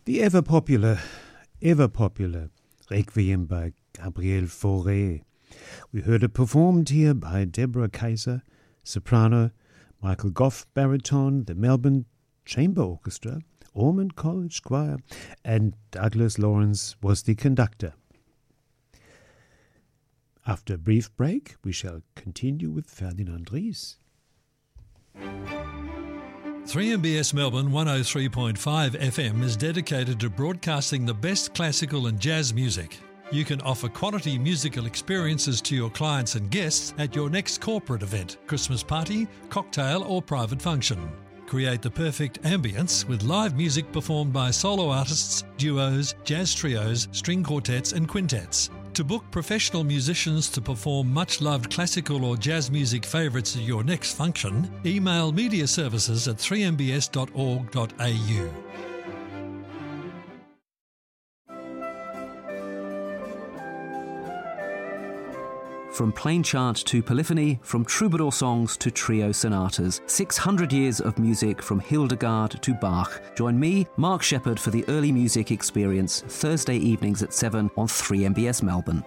The ever popular Requiem by Gabriel Fauré. We heard it performed here by Deborah Kaiser, soprano, Michael Goff, baritone, the Melbourne Chamber Orchestra, Ormond College Choir, and Douglas Lawrence was the conductor. After a brief break, we shall continue with Ferdinand Ries. 3MBS Melbourne 103.5 FM is dedicated to broadcasting the best classical and jazz music. You can offer quality musical experiences to your clients and guests at your next corporate event, Christmas party, cocktail or private function. Create the perfect ambience with live music performed by solo artists, duos, jazz trios, string quartets and quintets. To book professional musicians to perform much-loved classical or jazz music favourites at your next function, email mediaservices@3mbs.org.au. From plain chant to polyphony, from troubadour songs to trio sonatas, 600 years of music from Hildegard to Bach. Join me, Mark Shepherd, for the Early Music Experience, Thursday evenings at 7 on 3MBS Melbourne.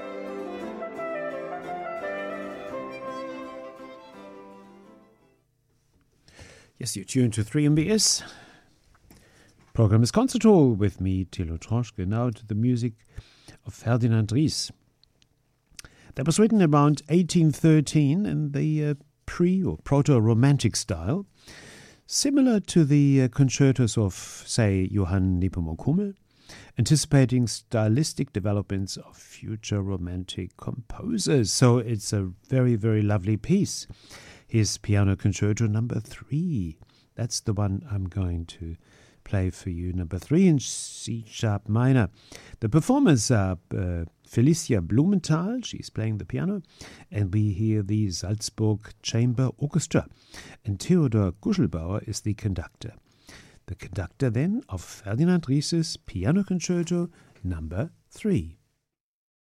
Yes, you're tuned to 3MBS. Program is Concert Hall with me, Thilo Troschke. Now to the music of Ferdinand Ries. That was written around 1813 in the pre- or proto-romantic style, similar to the concertos of, say, Johann Nepomuk Hummel, anticipating stylistic developments of future romantic composers. So it's a very, very lovely piece. His Piano Concerto number 3. That's the one I'm going to play for you. Number 3 in C-sharp minor. The performers are Felicia Blumenthal, she's playing the piano, and we hear the Salzburg Chamber Orchestra, and Theodor Guschelbauer is the conductor. The conductor then of Ferdinand Ries' Piano Concerto number 3.